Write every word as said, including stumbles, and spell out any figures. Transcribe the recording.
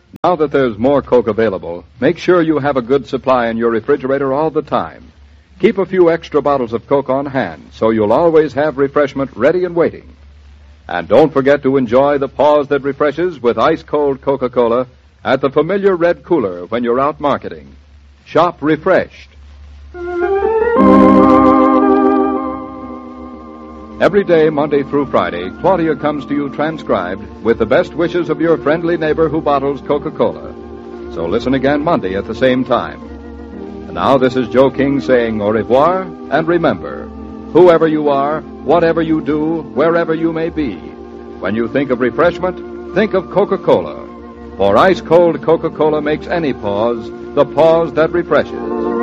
Now that there's more Coke available, make sure you have a good supply in your refrigerator all the time. Keep a few extra bottles of Coke on hand so you'll always have refreshment ready and waiting. And don't forget to enjoy the pause that refreshes with ice-cold Coca-Cola at the familiar red cooler when you're out marketing. Shop refreshed. Every day, Monday through Friday, Claudia comes to you transcribed with the best wishes of your friendly neighbor who bottles Coca-Cola. So listen again Monday at the same time. And now this is Joe King saying au revoir, and remember, whoever you are, whatever you do, wherever you may be, when you think of refreshment, think of Coca-Cola. For ice-cold Coca-Cola makes any pause the pause that refreshes.